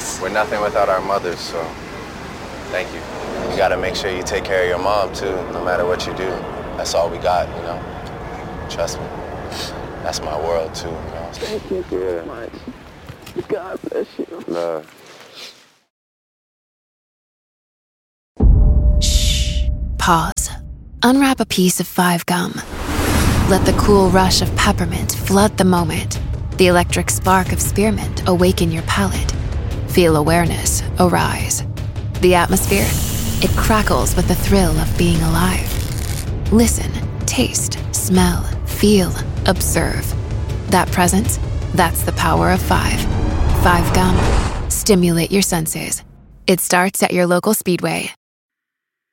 We're nothing without our mothers, so thank you. You gotta make sure you take care of your mom, too, no matter what you do. That's all we got, you know? Trust me. That's my world, too, you know? Thank you so much. God bless you. Love. Shh. Pause. Unwrap a piece of 5 gum. Let the cool rush of peppermint flood the moment. The electric spark of spearmint awaken your palate. Feel awareness arise. The atmosphere, it crackles with the thrill of being alive. Listen, taste, smell, feel, observe. That presence, that's the power of 5. 5 gum. Stimulate your senses. It starts at your local Speedway.